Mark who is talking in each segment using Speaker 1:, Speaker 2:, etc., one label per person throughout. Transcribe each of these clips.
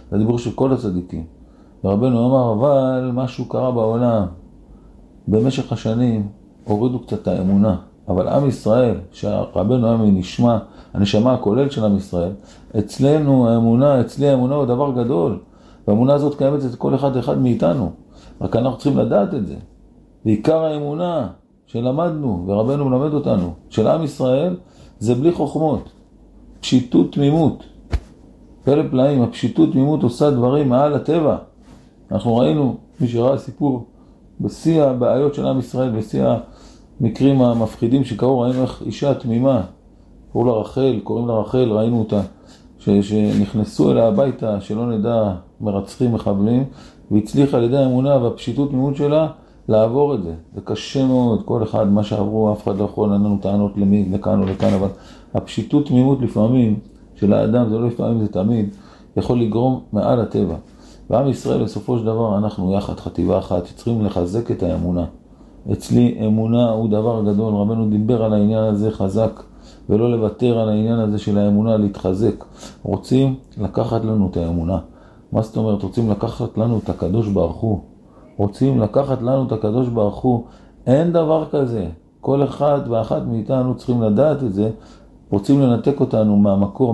Speaker 1: זה הדיבור של כל הצדיקים. ורבנו אמר, אבל משהו קרה בעולם. במשך השנים הורידו קצת את האמונה. אבל עם ישראל, שהרבנו היה מנשמה, הנשמה הכולל של עם ישראל, אצלנו האמונה, אצלי האמונה הוא דבר גדול. והאמונה הזאת קיימת את כל אחד מאיתנו. רק אנחנו צריכים לדעת את זה. ועיקר האמונה שלמדנו, ורבנו מלמד אותנו, של עם ישראל, זה בלי חוכמות. פשיטות תמימות. פלא פלאים, הפשיטות תמימות עושה דברים מעל הטבע. אנחנו ראינו, מי שראה סיפור, בשיא הבעיות של עם ישראל, בשיא המקרים המפחידים שקרו, ראינו איך אישה תמימה, קוראים לה רחל, ראינו אותה, שנכנסו אליה הביתה, שלא נדע מרצחים מחבלים, והצליחה על ידי האמונה והפשיטות תמימות שלה, לעבור את זה. זה קשה מאוד, כל אחד מה שעברו, אף אחד לא יכול לנו טענות למי, לכאן או לכאן, אבל הפשיטות תמימות לפעמים, של האדם, זה לא לפעמים, זה תמיד, יכול לגרום מעל הטבע. ועם ישראל בסופו של דבר, אנחנו יחד, חטיבה אחת, צריכים לחזק את האמונה. אצלי אמונה הוא דבר גדול, רבנו דיבר על העניין הזה חזק, ולא לוותר על העניין הזה של האמונה, להתחזק. רוצים לקחת לנו את האמונה. מה זאת אומרת? רוצים לקחת לנו את הקדוש ברוך הוא. רוצים לקחת לנו את הקדוש ברוך הוא. אין דבר כזה. כל אחד ואחת מאיתנו צריכים לדעת את זה. רוצים לנתק אותנו מהמקור,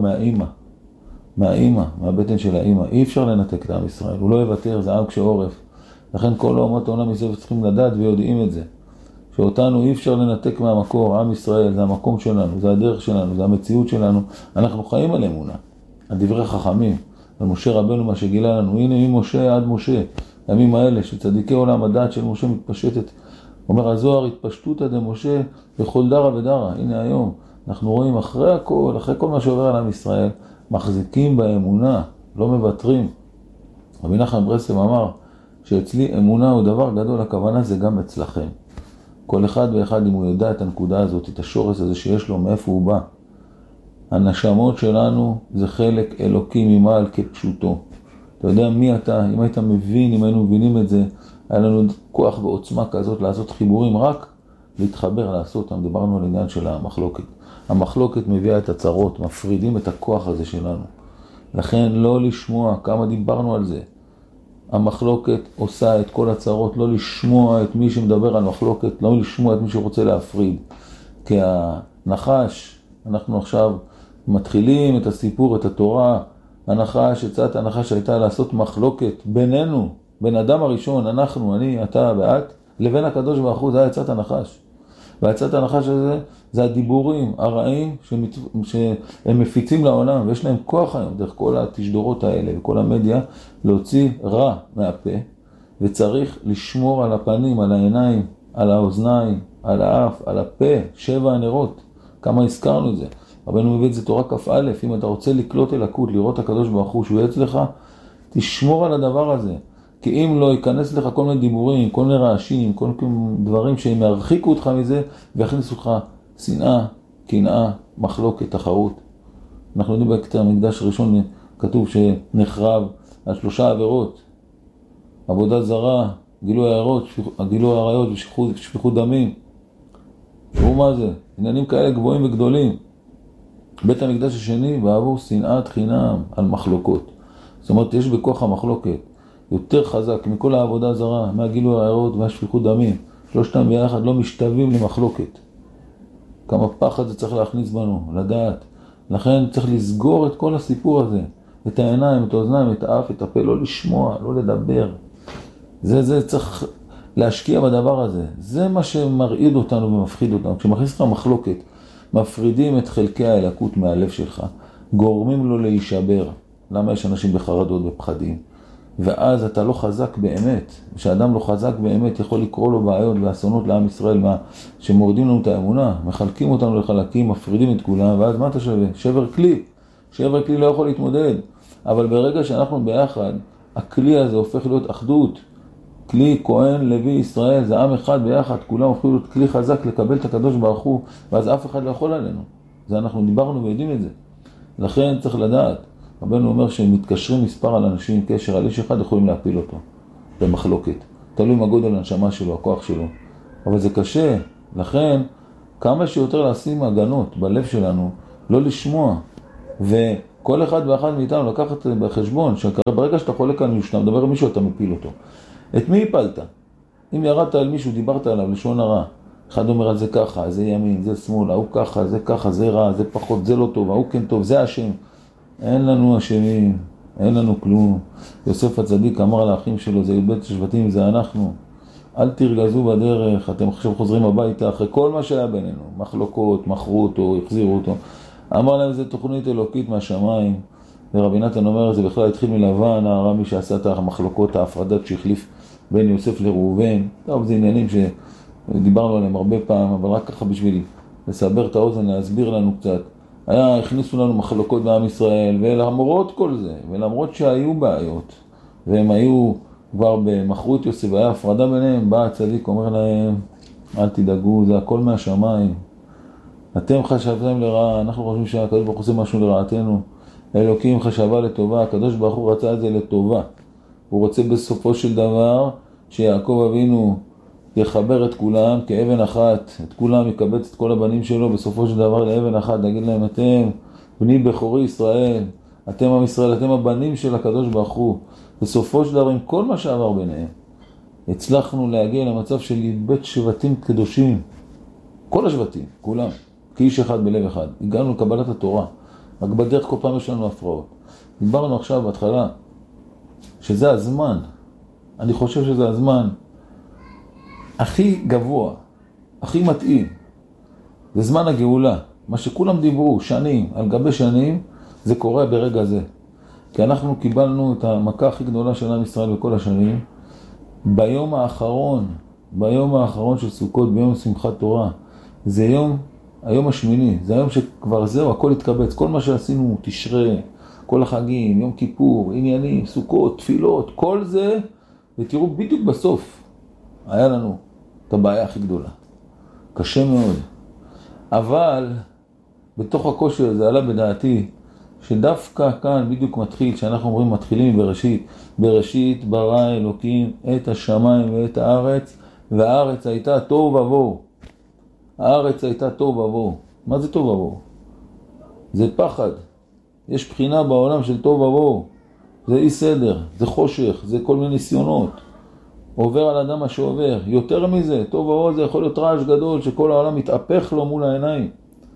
Speaker 1: מהאימא, מהבטן של האימא. אי אפשר לנתק את עם ישראל. הוא לא יוותר, זה עם כשעורף. לכן כל אומות העולם מסביב צריכים לדעת ויודעים את זה. שאותנו אי אפשר לנתק מהמקור, עם ישראל, זה המקום שלנו, זה הדרך שלנו, זה המציאות שלנו. אנחנו חיים על אמונה, על דברי חכמים, על משה רבנו מה שגילה לנו. הנה ממשה עד משה, הימים האלה שצדיקי עולם הדעת של משה מתפשטת. אומר הזוהר, התפשטותא דמשה בכל דרה ודרה. הנה היום, אנחנו רואים אחרי כל מה שעובר על עם ישראל, מחזיקים באמונה, לא מוותרים. רבי נחמן ברסלב אמר, שאצלי אמונה הוא דבר גדול, הכוונה זה גם אצלכם. כל אחד ואחד, אם הוא יודע את הנקודה הזאת, את השורש הזה שיש לו, מאיפה הוא בא. הנשמות שלנו זה חלק אלוקי ממעל כפשוטו. אתה יודע מי אתה, אם היית מבין, אם היינו מבינים את זה, היה לנו כוח ועוצמה כזאת לעשות חיבורים, רק להתחבר, לעשות אותם. דיברנו על עניין של המחלוקת. המחלוקת מביאה את הצרות, מפרידים את הכוח הזה שלנו. לכן לא לשמוע, כמה דיברנו על זה. המחלוקת עושה את כל הצרות, לא לשמוע את מי שמדבר על מחלוקת, לא לשמוע את מי שרוצה להפריד. כי הנחש, אנחנו עכשיו מתחילים את הסיפור, את התורה, הנחש, הצעת הנחש הייתה לעשות מחלוקת בינינו, בין אדם הראשון, אנחנו, אני, אתה ואת, לבין הקדוש ברוך הוא, זה היה הצעת הנחש. והצעת הנחש הזה, זה הדיבורים הרעים שהם מפיצים לעולם, ויש להם כוח היום, דרך כל התשדורות האלה וכל המדיה, להוציא רע מהפה, וצריך לשמור על הפנים, על העיניים, על האוזניים, על האף, על הפה, 7 הנרות. כמה הזכרנו את זה. רבנו מביא את זה תורה כ"א, אם אתה רוצה לקלוט אלוקות, לראות הקדוש ברוך הוא שהוא יצא לך, תשמור על הדבר הזה. כי אם לא ייכנס לך כל מיני דיבורים, כל מיני רעשים, כל מיני דברים שהם ירחיקו אותך מזה, ויכניסו לך שנאה, קנאה, מחלוקת, תחרות. אנחנו יודעים בקטע המקדש הראשון כתוב שנחרב על 3 עבירות. עבודה זרה, גילוי עריות ושפיכות דמים. תראו מה זה? עניינים כאלה גבוהים וגדולים. בית המקדש השני בעבור שנאת חינם על מחלוקות. זאת אומרת, יש בכוח המחלוקת יותר חזק מכל העבודה הזרה, מהגילוי העריות והשפיכות דמים. 3 ביחד לא משתווים למחלוקת. כמה פחד זה צריך להכניס בנו, לדעת. לכן צריך לסגור את כל הסיפור הזה. את העיניים, את האוזניים, את האף, את הפה, לא לשמוע, לא לדבר. זה צריך להשקיע בדבר הזה. זה מה שמרעיד אותנו ומפחיד אותנו. כשמכניס לך מחלוקת, מפרידים את חלקי האלוקות מהלב שלך, גורמים לו להישבר. למה יש אנשים בחרדות ופחדים? ואז אתה לא חזק באמת. כשאדם לא חזק באמת יכול לקרוא לו בעיות ואסונות לעם ישראל שמורדים לנו את האמונה, מחלקים אותנו לחלקים, מפרידים את כולם, ואז מה אתה שווה? שבר כלי. שבר כלי לא יכול להתמודד. אבל ברגע שאנחנו ביחד, הכלי הזה הופך להיות אחדות. כלי, כהן, לוי, ישראל, זה עם אחד ביחד, כולם הופכים להיות כלי חזק לקבל את הקדוש ברוך הוא, ואז אף אחד לא יכול עלינו. זה אנחנו דיברנו ויודעים את זה. לכן צריך לדעת. רבנו אומר שהם מתקשרים מספר על אנשים, קשר על איש אחד יכולים להפיל אותו במחלוקת. תלוי מה גודל הנשמה שלו, הכוח שלו. אבל זה קשה. לכן, כמה שיותר לשים הגנות בלב שלנו, לא לשמוע. כל אחד ואחד מאיתנו לקחת בחשבון, שברגע שאתה חולק על מישהו, שאתה מדבר על מישהו, אתה מפיל אותו. את מי הפלת? אם ירדת על מישהו, דיברת עליו, לשון הרע. אחד אומר על זה ככה, זה ימין, זה שמאל, ההוא ככה, זה ככה, זה רע, זה פחות, זה לא טוב, ההוא כן טוב, זה השם. אין לנו אשמים, אין לנו כלום. יוסף הצדיק אמר לאחים שלו, זה י"ב שבטים, זה אנחנו. אל תרגזו בדרך, אתם עכשיו חוזרים הביתה אחרי כל מה שהיה בינינו. מחלוקות, מכרו אותו, החזירו אותו. אמר להם, זה תוכנית אלוקית מהשמיים. ורבי נתן אומר, זה בכלל התחיל מלבן, הרמי שעשה את המחלוקות, ההפרדת שהחליף בין יוסף לראובן. טוב, זה עניינים שדיברנו עליהם הרבה פעם, אבל רק ככה בשביל לסבר את האוזן, להסביר לנו קצת. הכניסו לנו מחלוקות בעם ישראל, ולמרות כל זה, ולמרות שהיו בעיות, והם היו כבר במכרו את יוסף, והיה הפרדה ביניהם, בא הצדיק, אומר להם, אל תדאגו, זה הכל מהשמיים. אתם חשבתם לרעה, אנחנו חושבים שהקדוש ברוך הוא עושה משהו לרעתנו. אלוקים חשבה לטובה, הקדוש ברוך הוא רצה את זה לטובה. הוא רוצה בסופו של דבר שיעקב אבינו יחבר את כולם כאבן אחת, את כולם יקבץ את כל הבנים שלו בסופו של דבר לאבן אחת, להגיד להם, אתם בני בכורי ישראל, אתם עם ישראל, אתם הבנים של הקדוש ברוך הוא. בסופו של דבר עם כל מה שעבר ביניהם, הצלחנו להגיע למצב של בית שבטים קדושים, כל השבטים, כולם, כאיש אחד בלב אחד. הגענו לקבלת התורה, רק בדרך כל פעם יש לנו הפרעות. דיברנו עכשיו בהתחלה, שזה הזמן, אני חושב שזה הזמן הכי גבוה, הכי מתאים, זה זמן הגאולה. מה שכולם דיברו שנים על גבי שנים, זה קורה ברגע זה. כי אנחנו קיבלנו את המכה הכי גדולה של עם ישראל בכל השנים, ביום האחרון של סוכות, ביום שמחת תורה. זה היום השמיני, זה היום שכבר זהו, הכל התקבץ, כל מה שעשינו, תשרה, כל החגים, יום כיפור, עניינים, סוכות, תפילות, כל זה, ותראו בדיוק בסוף, היה לנו את הבעיה הכי גדולה. קשה מאוד. אבל בתוך הקושי הזה עלה בדעתי, שדווקא כאן בדיוק מתחיל, שאנחנו אומרים מתחילים בראשית, בראשית ברא אלוקים את השמיים ואת הארץ, והארץ הייתה תוהו ובוהו. הארץ הייתה תוהו ובוהו. מה זה תוהו ובוהו? זה פחד. יש בחינה בעולם של תוהו ובוהו. זה אי סדר, זה חושך, זה כל מיני ניסיונות. עובר על אדם מה שעובר. יותר מזה, תוהו ובוהו זה יכול להיות רעש גדול, שכל העולם מתהפך לו מול העיניים.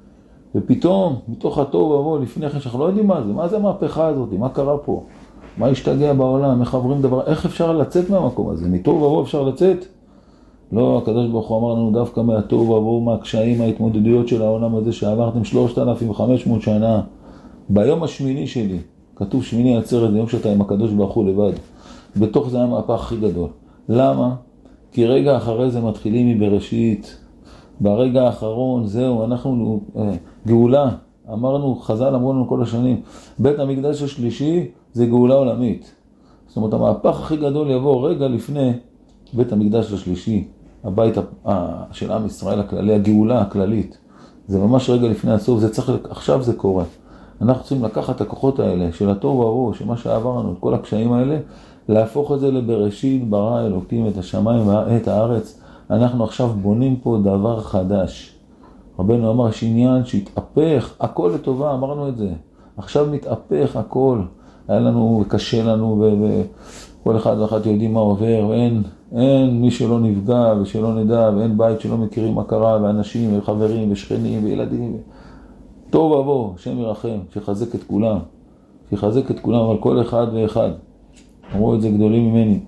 Speaker 1: ופתאום, מתוך התוהו ובוהו, לפני כן שאנחנו לא יודעים מה זה המהפכה הזאת, מה קרה פה, מה השתגע בעולם, איך עוברים דבר, איך אפשר לצאת מהמקום הזה, מתוהו ובוהו אפשר לצאת? לא, הקדוש ברוך הוא אמר לנו דווקא מהתוהו ובוהו, מהקשיים, ההתמודדויות של העולם הזה שעברתם 3,500 שנה, ביום השמיני שלי, כתוב שמיני עצרת, זה יום שאתה עם הקדוש ברוך הוא לבד, בתוך זה היה המהפך הכי גדול. למה? כי רגע אחרי זה מתחילים מבראשית, ברגע האחרון, זהו, אנחנו גאולה, אמרנו, חז"ל אמרו לנו כל השנים, בית המקדש השלישי זה גאולה עולמית. זאת אומרת, המהפך הכי גדול יבוא רגע לפני בית המקדש השלישי, הבית של עם ישראל הכללי, הגאולה הכללית. זה ממש רגע לפני הסוף, זה צריך, עכשיו זה קורה. אנחנו צריכים לקחת את הכוחות האלה של התוהו ובוהו, שמה שעברנו, את כל הקשיים האלה, להפוך את זה לבראשית ברא אלוקים את השמיים ואת הארץ. אנחנו עכשיו בונים פה דבר חדש. רבנו אמר, יש עניין שהתהפך, הכל לטובה, אמרנו את זה. עכשיו מתהפך הכל. היה לנו, קשה לנו, וכל אחד ואחת יודעים מה עובר, ואין מי שלא נפגע ושלא נדע, ואין בית שלא מכירים מה קרה, ואנשים וחברים ושכנים וילדים. טוב ובוא, השם ירחם, שיחזק את כולם. שיחזק את כולם, אבל כל אחד ואחד. אמרו את זה גדולים ממני.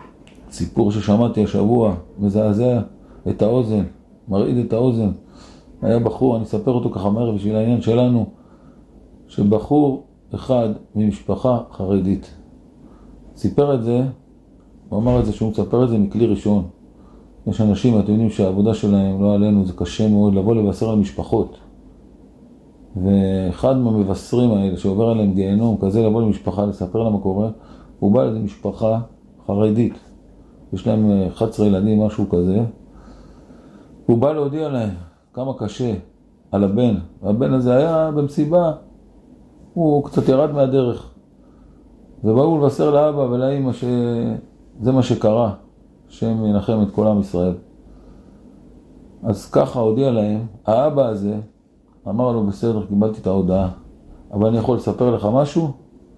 Speaker 1: סיפור ששמעתי השבוע, מזעזע את האוזן, מרעיד את האוזן. היה בחור, אני אספר אותו ככה מהר בשביל העניין שלנו, שבחור אחד ממשפחה חרדית. סיפר את זה, הוא אמר את זה שהוא מספר את זה מכלי ראשון. יש אנשים, אתם יודעים שהעבודה שלהם, לא עלינו, זה קשה מאוד לבוא לבשר על משפחות. ואחד מהמבשרים האלה שעובר עליהם גיהנום, כזה לבוא למשפחה, לספר לה מה קורה, הוא בא לאיזו משפחה חרדית. יש להם 11 ילדים, משהו כזה. הוא בא להודיע להם כמה קשה על הבן. והבן הזה היה במסיבה, הוא קצת ירד מהדרך. ובאו לבשר לאבא ולאמא שזה מה שקרה, שהם ינחם את כל עם ישראל. אז ככה הודיע להם, האבא הזה אמר לו בסדר, קיבלתי את ההודעה, אבל אני יכול לספר לך משהו?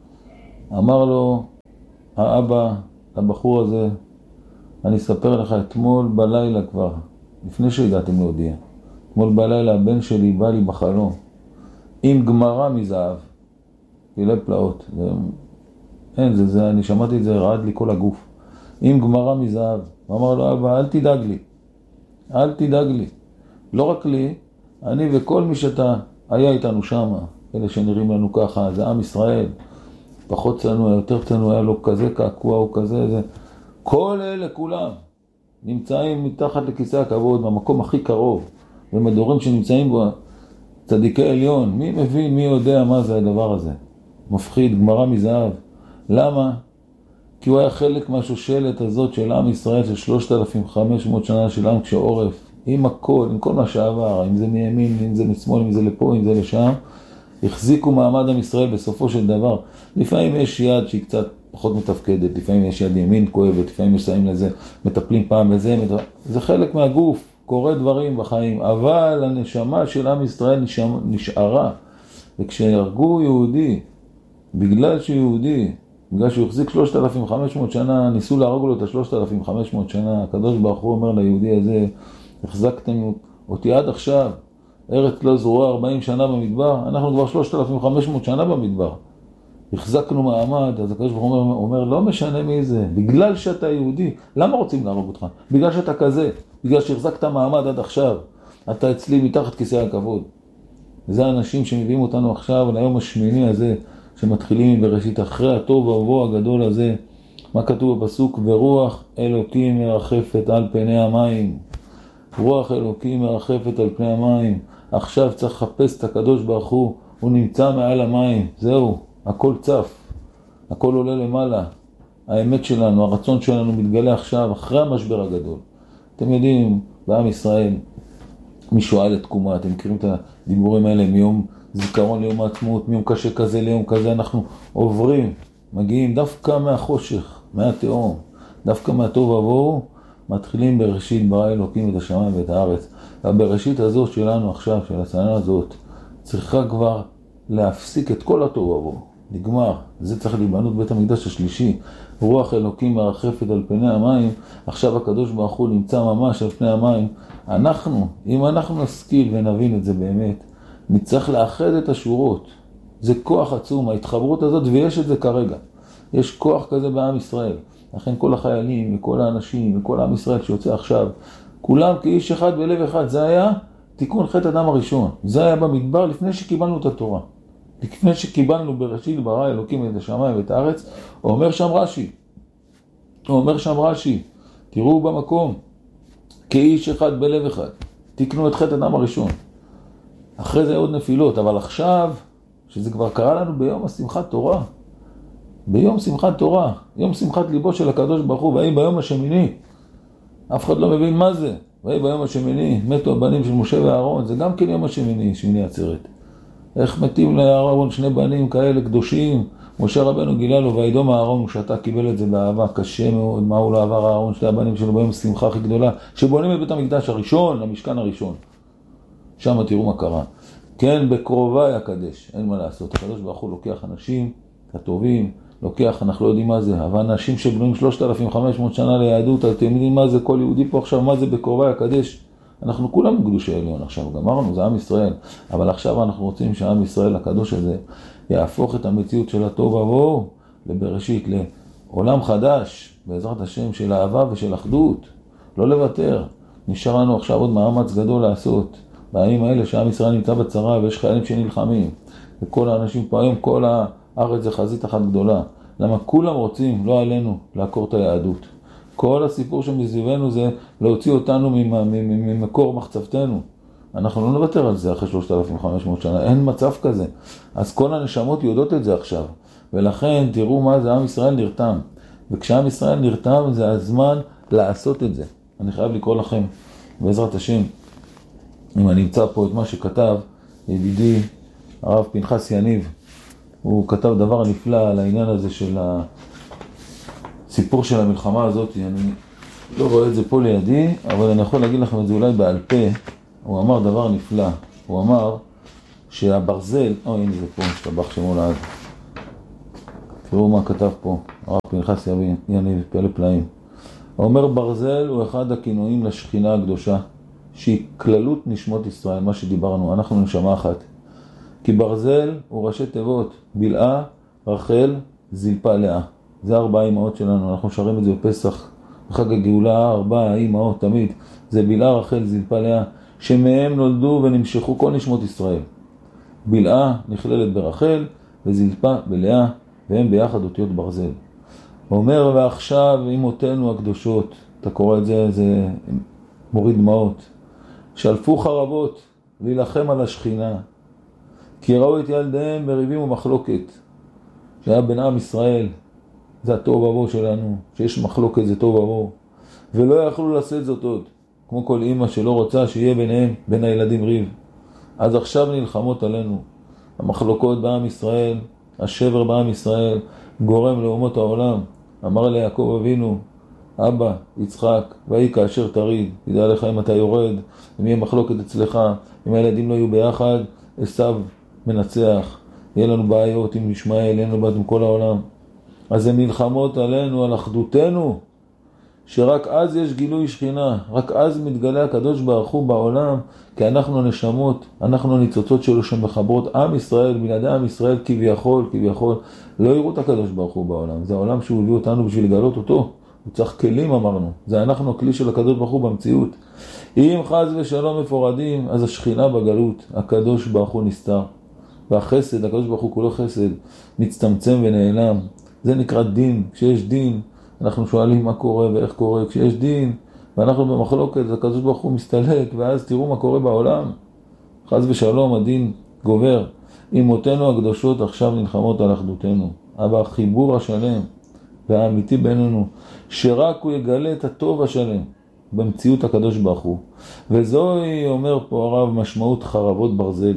Speaker 1: אמר לו האבא לבחור הזה, אני אספר לך אתמול בלילה כבר, לפני שהגעתם להודיע. אתמול בלילה הבן שלי בא לי בחלום, עם גמרה מזהב, פילי פלאות. אין, אני שמעתי את זה, רעד לי כל הגוף. עם גמרה מזהב. הוא אמר לו, אבא, אל תדאג לי. אל תדאג לי. לא רק לי, אני וכל מי שאתה היה איתנו שם, אלה שנראים לנו ככה, זה עם ישראל. פחות צנוע, יותר צנוע, היה לו כזה קעקוע או כזה, זה. כל אלה כולם נמצאים מתחת לכיסא הכבוד, במקום הכי קרוב, במדורים שנמצאים בו צדיקי עליון. מי מבין, מי יודע מה זה הדבר הזה? מפחיד, גמרה מזהב. למה? כי הוא היה חלק מהשושלת הזאת של עם ישראל, של 3,500 שנה של עם כשעורף, עם הכל, עם כל מה שעבר, אם זה מימין, אם זה משמאל, אם זה לפה, אם זה לשם, החזיקו מעמד עם ישראל בסופו של דבר. לפעמים יש יד שהיא קצת פחות מתפקדת, לפעמים יש יד ימין כואבת, לפעמים יש שמים לזה, מטפלים פעם לזה, זה חלק מהגוף, קורה דברים בחיים, אבל הנשמה של עם ישראל נשארה. וכשהרגו יהודי, בגלל שיהודי, בגלל שהוא החזיק 3,500 שנה, ניסו להרוג לו את ה-3,500 שנה, הקדוש ברוך הוא אומר ליהודי הזה, החזקתם אותי עד עכשיו, ארץ לא זרועה 40 שנה במדבר, אנחנו כבר 3,500 שנה במדבר. החזקנו מעמד, אז הקדוש ברוך הוא אומר, לא משנה מי זה, בגלל שאתה יהודי, למה רוצים להרוג אותך? בגלל שאתה כזה, בגלל שהחזקת מעמד עד עכשיו, אתה אצלי מתחת כיסא הכבוד. וזה האנשים שמביאים אותנו עכשיו ליום השמיני הזה, שמתחילים בראשית אחרי הטוב ובוא הגדול הזה. מה כתוב בפסוק? ורוח אלוקים מרחפת על פני המים. רוח אלוקים מרחפת על פני המים. עכשיו צריך לחפש את הקדוש ברוך הוא, הוא נמצא מעל המים, זהו, הכל צף, הכל עולה למעלה. האמת שלנו, הרצון שלנו מתגלה עכשיו, אחרי המשבר הגדול. אתם יודעים, בעם ישראל, משואה לתקומה, אתם מכירים את הדיבורים האלה מיום זיכרון ליום העצמאות, מיום קשה כזה ליום כזה, אנחנו עוברים, מגיעים דווקא מהחושך, מהתהום, דווקא מהטוב ובוהו, מתחילים בראשית ברא אלוקים את השמיים ואת הארץ. ובראשית הזאת שלנו עכשיו, של השנה הזאת, צריכה כבר להפסיק את כל הטוב ובוהו. נגמר. זה צריך להיבנות בית המקדש השלישי. רוח אלוקים מרחפת על פני המים, עכשיו הקדוש ברוך הוא נמצא ממש על פני המים. אנחנו, אם אנחנו נשכיל ונבין את זה באמת, נצטרך לאחד את השורות. זה כוח עצום, ההתחברות הזאת, ויש את זה כרגע. יש כוח כזה בעם ישראל. לכן כל החיילים וכל האנשים וכל עם ישראל שיוצא עכשיו, כולם כאיש אחד בלב אחד. זה היה תיקון חטא אדם הראשון. זה היה במדבר לפני שקיבלנו את התורה. לפני שקיבלנו בראשית ברא אלוקים את השמיים ואת הארץ, אומר שם רש"י, תראו במקום, כאיש אחד בלב אחד, תיקנו את חטא אדם הראשון. אחרי זה עוד נפילות, אבל עכשיו, שזה כבר קרה לנו ביום השמחת תורה, ביום שמחת תורה, יום שמחת ליבו של הקדוש ברוך הוא, והיא ביום השמיני, אף אחד לא מבין מה זה, והיא ביום השמיני, מתו הבנים של משה ואהרון, זה גם כן יום השמיני, שמיני עצרת. איך מתים לאהרון שני בנים כאלה קדושים, משה רבנו גילה לו, וידום אהרון הוא שאתה קיבל את זה באהבה, קשה מאוד, מה הוא לא עבר אהרון, שני הבנים שלו ביום השמחה הכי גדולה, שבונים את בית המקדש הראשון, המשכן הראשון. שם תראו מה קרה. כן, בקרובי הקדש, אין מה לעשות. הקדוש ברוך הוא לוקח אנשים הטובים, לוקח, אנחנו לא יודעים מה זה, אבל אנשים שבנויים 3,500 שנה ליהדות, אתם יודעים מה זה כל יהודי פה עכשיו, מה זה בקרובי הקדש? אנחנו כולם קדושי עליון עכשיו, גמרנו, זה עם ישראל, אבל עכשיו אנחנו רוצים שהעם ישראל הקדוש הזה יהפוך את המציאות של הטוב ובוהו לבראשית, לעולם חדש, בעזרת השם, של אהבה ושל אחדות, לא לוותר. נשאר לנו עכשיו עוד מאמץ גדול לעשות, בימים האלה שהעם ישראל נמצא בצרה ויש חיילים שנלחמים, וכל האנשים פה היום, כל הארץ זה חזית אחת גדולה, למה כולם רוצים, לא עלינו, לעקור את היהדות. כל הסיפור שמסביבנו זה להוציא אותנו ממקור מחצבתנו. אנחנו לא נוותר על זה אחרי 3,500 שנה, אין מצב כזה. אז כל הנשמות יודעות את זה עכשיו. ולכן תראו מה זה עם ישראל נרתם. וכשעם ישראל נרתם זה הזמן לעשות את זה. אני חייב לקרוא לכם בעזרת השם, אם אני אמצא פה את מה שכתב ידידי הרב פנחס יניב, הוא כתב דבר נפלא על העניין הזה של הסיפור של המלחמה הזאת. אני לא רואה את זה פה לידי, אבל אני יכול להגיד לכם את זה אולי בעל פה. הוא אמר דבר נפלא. הוא אמר שהברזל, הנה זה פה, משתבח שמו לעד. תראו מה כתב פה, הרב פנחס יניב, פלא פלאים. אומר ברזל הוא אחד הכינויים לשכינה הקדושה, שהיא כללות נשמות ישראל, מה שדיברנו, אנחנו נשמה אחת. כי ברזל הוא ראשי תיבות, בלעה, רחל, זלפה, לאה. זה 4 אמהות שלנו, אנחנו שרים את זה בפסח, בחג הגאולה, 4 אמהות תמיד. זה בלעה, רחל, זלפה, לאה, שמהם נולדו ונמשכו כל נשמות ישראל. בלעה נכללת ברחל, וזלפה בלאה, והם ביחד אותיות ברזל. הוא אומר, ועכשיו אמותינו הקדושות, אתה קורא את זה, זה מוריד דמעות, שלפו חרבות להילחם על השכינה, כי ראו את ילדיהם בריבים ומחלוקת, שהיה בין עם ישראל, זה הטוב ובוא שלנו, שיש מחלוקת זה טוב ובוא, ולא יכלו לשאת זאת עוד, כמו כל אמא שלא רוצה שיהיה ביניהם, בין הילדים ריב. אז עכשיו נלחמות עלינו, המחלוקות בעם ישראל, השבר בעם ישראל, גורם לאומות העולם. אמר ליעקב אבינו, אבא, יצחק, והיא כאשר תריד, תדע לך אם אתה יורד, אם יהיה מחלוקת אצלך, אם הילדים לא יהיו ביחד, עשיו מנצח, יהיה לנו בעיות עם ישמעאל, יהיה לנו בעיות עם כל העולם. אז הן נלחמות עלינו, על אחדותנו, שרק אז יש גילוי שכינה, רק אז מתגלה הקדוש ברוך הוא בעולם, כי אנחנו נשמות, אנחנו ניצוצות שלו שמחברות עם ישראל, בלעדי עם ישראל כביכול, לא יראו את הקדוש ברוך הוא בעולם. זה העולם שהוא הביא אותנו בשביל לגלות אותו. הוא צריך כלים אמרנו, זה אנחנו הכלי של הקדוש ברוך הוא במציאות. אם חס ושלום מפורדים, אז השכינה בגלות, הקדוש ברוך הוא נסתר. והחסד, הקדוש ברוך הוא כולו חסד, מצטמצם ונעלם. זה נקרא דין. כשיש דין, אנחנו שואלים מה קורה ואיך קורה. כשיש דין, ואנחנו במחלוקת, הקדוש ברוך הוא מסתלק, ואז תראו מה קורה בעולם. חס ושלום, הדין גובר. אמותינו הקדושות עכשיו נלחמות על אחדותנו. אבל החיבור השלם והאמיתי בינינו, שרק הוא יגלה את הטוב השלם במציאות הקדוש ברוך הוא. וזוהי, אומר פה הרב, משמעות חרבות ברזל.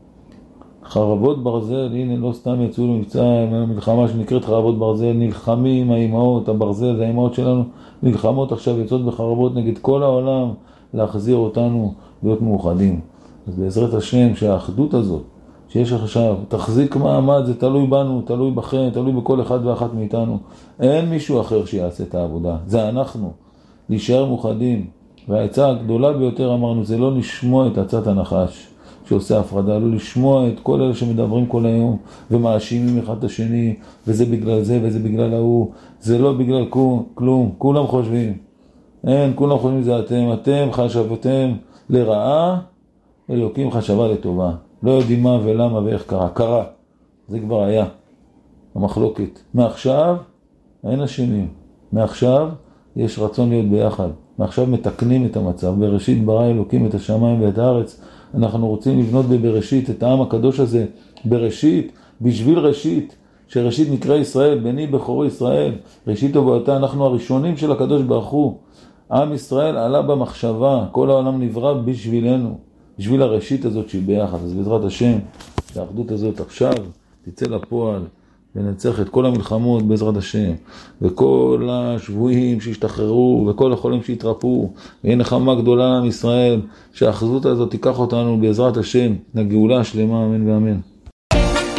Speaker 1: חרבות ברזל, הנה לא סתם יצאו למבצע, מלחמה שנקראת חרבות ברזל, נלחמים האימהות, הברזל, זה האימהות שלנו, נלחמות עכשיו יוצאות בחרבות נגד כל העולם, להחזיר אותנו להיות מאוחדים. אז בעזרת השם שהאחדות הזאת, שיש עכשיו, תחזיק מעמד, זה תלוי בנו, תלוי בכם, תלוי בכל אחד ואחת מאיתנו. אין מישהו אחר שיעשה את העבודה, זה אנחנו, להישאר מאוחדים. והעצה הגדולה ביותר אמרנו, זה לא לשמוע את עצת הנחש שעושה הפרדה, לא לשמוע את כל אלה שמדברים כל היום ומאשימים אחד את השני, וזה בגלל זה וזה בגלל ההוא, זה לא בגלל כלום, כולם חושבים. אין, כולם חושבים זה אתם חשבתם לרעה, אלוקים חשבה לטובה. לא יודעים מה ולמה ואיך קרה. זה כבר היה. המחלוקת. מעכשיו, אין אשמים. מעכשיו, יש רצון להיות ביחד. מעכשיו מתקנים את המצב. בראשית ברא אלוקים את השמיים ואת הארץ. אנחנו רוצים לבנות בבראשית את העם הקדוש הזה. בראשית, בשביל ראשית. שראשית נקרא ישראל, בני בכורו ישראל. ראשית ובאותה, אנחנו הראשונים של הקדוש ברוך הוא. עם ישראל עלה במחשבה. כל העולם נברא בשבילנו. בשביל הראשית הזאת שהיא ביחד. אז בעזרת השם, שהאחדות הזאת עכשיו תצא לפועל ונצח את כל המלחמות בעזרת השם, וכל השבויים שהשתחררו וכל החולים שהתרפאו, ויהיה נחמה גדולה לעם ישראל, שהאחדות הזאת תיקח אותנו בעזרת השם לגאולה השלמה, אמן ואמן.